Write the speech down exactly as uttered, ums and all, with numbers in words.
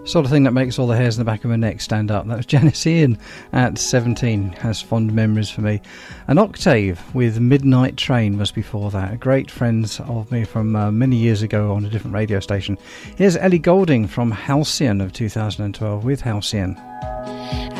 Sort of thing that makes all the hairs in the back of my neck stand up. That was Janice Ian at seventeen, has fond memories for me. An Octave with Midnight Train was before that. Great friends of me from uh, many years ago on a different radio station. Here's Ellie Goulding from Halcyon of two thousand twelve with Halcyon.